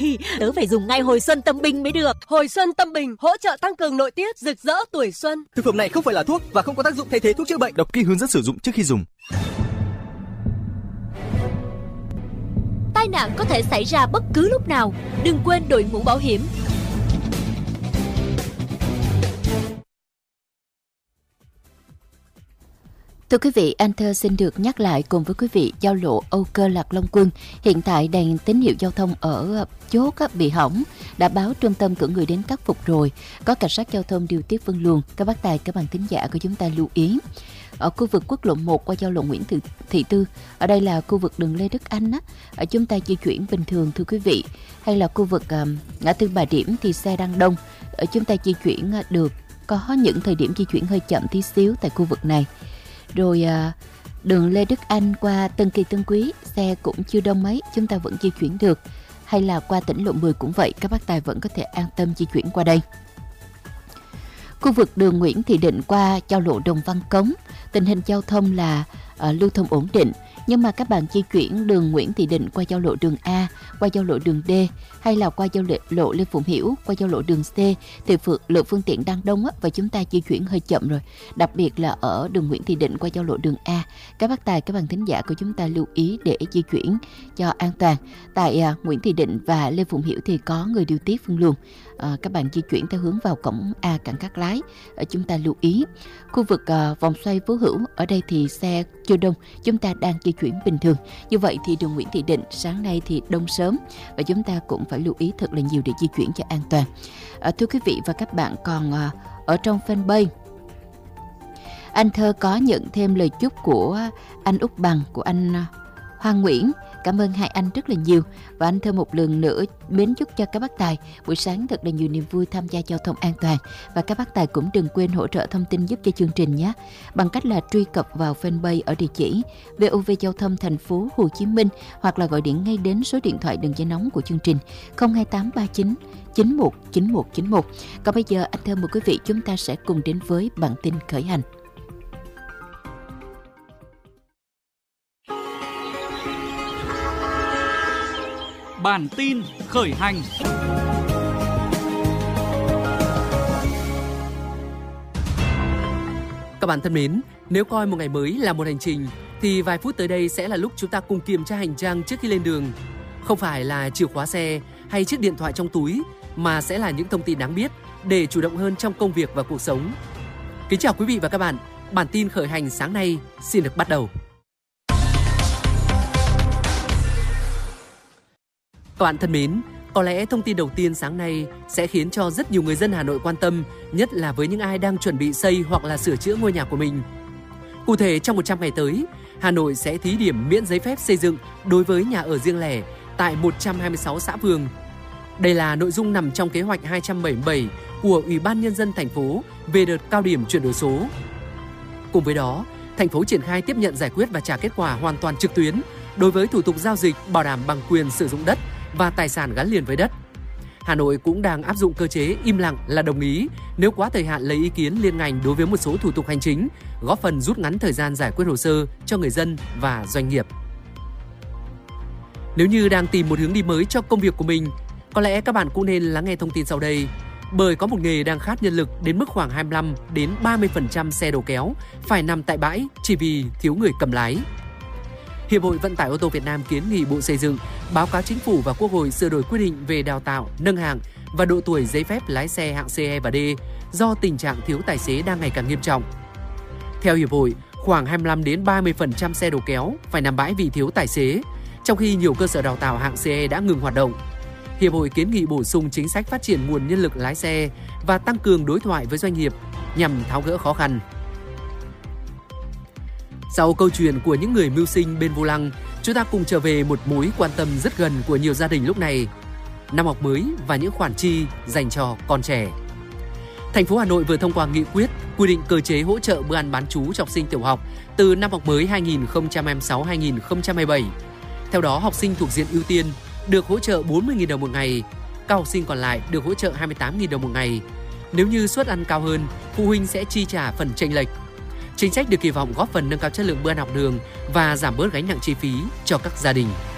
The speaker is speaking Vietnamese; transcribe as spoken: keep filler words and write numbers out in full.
ơi, tớ phải dùng ngay hồi xuân tâm bình mới được. Hồi xuân tâm bình hỗ trợ tăng cường nội tiết, rực rỡ tuổi xuân. Thực phẩm này không phải là thuốc và không có tác dụng thay thế thuốc chữa bệnh. Đọc kỹ hướng dẫn sử dụng trước khi dùng. Tai nạn có thể xảy ra bất cứ lúc nào, đừng quên đội mũ bảo hiểm. Thưa quý vị, anh Thơ xin được nhắc lại cùng với quý vị giao lộ Âu Cơ Lạc Long Quân. Hiện tại đèn tín hiệu giao thông ở chốt bị hỏng, đã báo trung tâm cử người đến khắc phục rồi. Có cảnh sát giao thông điều tiết phân luồng. Các bác tài, các bạn thính giả của chúng ta lưu ý. Ở khu vực quốc lộ một qua giao lộ Nguyễn Thị, Thị Tư, ở đây là khu vực đường Lê Đức Anh á, ở chúng ta di chuyển bình thường thưa quý vị. Hay là khu vực um, ngã tư Bà Điểm thì xe đang đông, ở chúng ta di chuyển được, có những thời điểm di chuyển hơi chậm tí xíu tại khu vực này. Rồi à, đường Lê Đức Anh qua Tân Kỳ Tân Quý, xe cũng chưa đông mấy, chúng ta vẫn di chuyển được. Hay là qua tỉnh lộ mười cũng vậy, các bác tài vẫn có thể an tâm di chuyển qua đây. Khu vực đường Nguyễn Thị Định qua giao lộ Đồng Văn Cống, tình hình giao thông là uh, lưu thông ổn định. Nhưng mà các bạn di chuyển đường Nguyễn Thị Định qua giao lộ đường A, qua giao lộ đường D, hay là qua giao lộ Lê Phụng Hiểu, qua giao lộ đường C, thì lượng phương tiện đang đông á, và chúng ta di chuyển hơi chậm rồi. Đặc biệt là ở đường Nguyễn Thị Định qua giao lộ đường A. Các bác tài, các bạn thính giả của chúng ta lưu ý để di chuyển cho an toàn. Tại uh, Nguyễn Thị Định và Lê Phụng Hiểu thì có người điều tiết phân luồng. À, các bạn di chuyển theo hướng vào cổng A cảng Cát Lái, à, chúng ta lưu ý. Khu vực à, vòng xoay Phú Hữu, ở đây thì xe chưa đông, chúng ta đang di chuyển bình thường. Như vậy thì đường Nguyễn Thị Định sáng nay thì đông sớm, và chúng ta cũng phải lưu ý thật là nhiều để di chuyển cho an toàn. À, thưa quý vị và các bạn, còn à, ở trong fanpage, anh Thơ có nhận thêm lời chúc của anh Úc Bằng, của anh Hoàng Nguyễn. Cảm ơn hai anh rất là nhiều. Và anh Thơ một lần nữa mến chúc cho các bác tài buổi sáng thật là nhiều niềm vui tham gia giao thông an toàn. Và các bác tài cũng đừng quên hỗ trợ thông tin giúp cho chương trình nhé, bằng cách là truy cập vào fanpage ở địa chỉ vê o vê Giao thông thành phố Hồ Chí Minh, hoặc là gọi điện ngay đến số điện thoại đường dây nóng của chương trình không hai tám ba chín chín một chín một chín một. Còn bây giờ anh Thơ mời quý vị chúng ta sẽ cùng đến với bản tin khởi hành. Bản tin khởi hành. Các bạn thân mến, nếu coi một ngày mới là một hành trình, thì vài phút tới đây sẽ là lúc chúng ta cùng kiểm tra hành trang trước khi lên đường. Không phải là chìa khóa xe hay chiếc điện thoại trong túi, mà sẽ là những thông tin đáng biết để chủ động hơn trong công việc và cuộc sống. Kính chào quý vị và các bạn, bản tin khởi hành sáng nay xin được bắt đầu. Các bạn thân mến, có lẽ thông tin đầu tiên sáng nay sẽ khiến cho rất nhiều người dân Hà Nội quan tâm, nhất là với những ai đang chuẩn bị xây hoặc là sửa chữa ngôi nhà của mình. Cụ thể, trong một trăm ngày tới, Hà Nội sẽ thí điểm miễn giấy phép xây dựng đối với nhà ở riêng lẻ tại một trăm hai mươi sáu xã phường. Đây là nội dung nằm trong kế hoạch hai trăm bảy mươi bảy của Ủy ban Nhân dân thành phố về đợt cao điểm chuyển đổi số. Cùng với đó, thành phố triển khai tiếp nhận, giải quyết và trả kết quả hoàn toàn trực tuyến đối với thủ tục giao dịch bảo đảm bằng quyền sử dụng đất và tài sản gắn liền với đất. Hà Nội cũng đang áp dụng cơ chế im lặng là đồng ý nếu quá thời hạn lấy ý kiến liên ngành đối với một số thủ tục hành chính, góp phần rút ngắn thời gian giải quyết hồ sơ cho người dân và doanh nghiệp. Nếu như đang tìm một hướng đi mới cho công việc của mình, có lẽ các bạn cũng nên lắng nghe thông tin sau đây, bởi có một nghề đang khát nhân lực đến mức khoảng hai mươi lăm đến ba mươi phần trăm xe đầu kéo phải nằm tại bãi chỉ vì thiếu người cầm lái. Hiệp hội Vận tải ô tô Việt Nam kiến nghị Bộ Xây dựng báo cáo Chính phủ và Quốc hội sửa đổi quy định về đào tạo, nâng hạng và độ tuổi giấy phép lái xe hạng C E và D do tình trạng thiếu tài xế đang ngày càng nghiêm trọng. Theo Hiệp hội, khoảng hai mươi lăm đến ba mươi phần trăm xe đầu kéo phải nằm bãi vì thiếu tài xế, trong khi nhiều cơ sở đào tạo hạng C E đã ngừng hoạt động. Hiệp hội kiến nghị bổ sung chính sách phát triển nguồn nhân lực lái xe và tăng cường đối thoại với doanh nghiệp nhằm tháo gỡ khó khăn. Sau câu chuyện của những người mưu sinh bên vô lăng, chúng ta cùng trở về một mối quan tâm rất gần của nhiều gia đình lúc này: năm học mới và những khoản chi dành cho con trẻ. Thành phố Hà Nội vừa thông qua nghị quyết quy định cơ chế hỗ trợ bữa ăn bán trú cho học sinh tiểu học từ năm học mới hai nghìn không trăm hai mươi sáu hai nghìn không trăm hai mươi bảy. Theo đó, học sinh thuộc diện ưu tiên được hỗ trợ bốn mươi nghìn đồng một ngày, các học sinh còn lại được hỗ trợ hai mươi tám nghìn đồng một ngày. Nếu như suất ăn cao hơn, phụ huynh sẽ chi trả phần chênh lệch. Chính sách được kỳ vọng góp phần nâng cao chất lượng bữa ăn học đường và giảm bớt gánh nặng chi phí cho các gia đình.